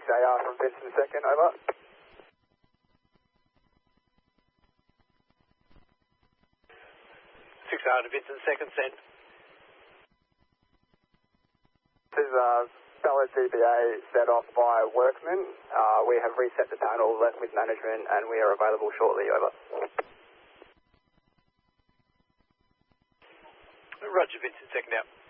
6AR from Vincent second, over. 6AR to Vincent second, send. This is valid GBA set off by Workman. We have reset the tunnel, left with management, and we are available shortly, over. Roger, Vincent second out.